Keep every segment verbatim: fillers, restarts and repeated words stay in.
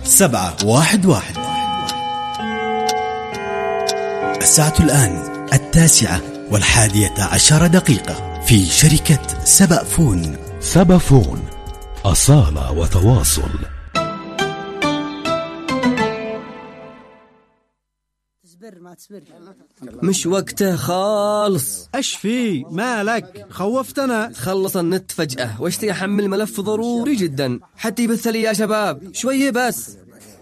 سبعة واحد واحد. الساعة الآن التاسعة والحادية عشر دقيقة في شركة سبأ فون. سبأ فون، أصالة وتواصل. مش وقته خالص. ايش في مالك؟ خوفتنا. خلص النت فجأة واشتي احمل ملف ضروري جدا حتى يبث لي يا شباب شوية بس.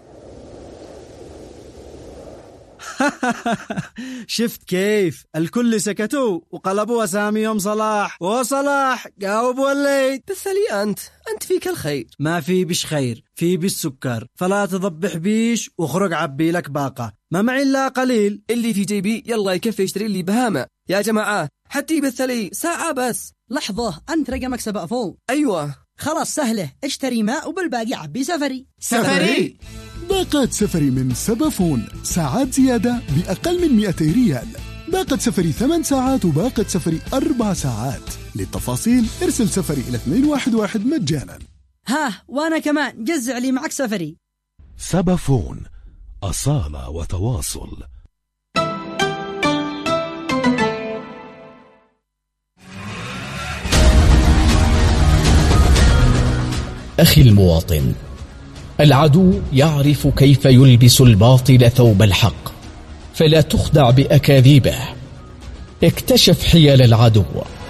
شفت كيف الكل سكتوا وقلبوا أساميهم صلاح وصلاح جاوب وليد. بث لي أنت أنت فيك الخير. ما في بش خير، في بش سكر، فلا تضبح بيش واخرج عبي لك باقة، ما معي إلا قليل. اللي في جيبي يلا يكفي يشتري لي بهامة يا جماعة حتى يبث لي ساعة بس. لحظة، أنت رقمك سبأ فون؟ أيوة خلاص سهلة، اشتري ماء وبالباقي عبي سفري. سفري باقات سفري من سبأ فون، ساعات زيادة بأقل من مئتي ريال. باقة سفري ثمان ساعات وباقة سفري أربع ساعات. للتفاصيل ارسل سفري إلى اثنين واحد واحد مجانا. ها وأنا كمان جزع لي معك سفري. سبأ فون، أصالة وتواصل. أخي المواطن، العدو يعرف كيف يلبس الباطل ثوب الحق، فلا تخدع بأكاذيبه. اكتشف حيل العدو